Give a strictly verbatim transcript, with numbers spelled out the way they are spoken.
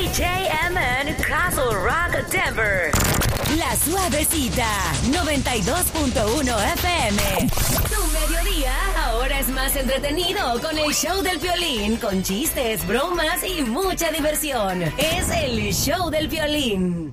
J M N Castle Rock, Denver. La Suavecita, noventa y dos punto uno F M. Tu mediodía ahora es más entretenido con el show del Piolín, con chistes, bromas y mucha diversión. Es el show del Piolín.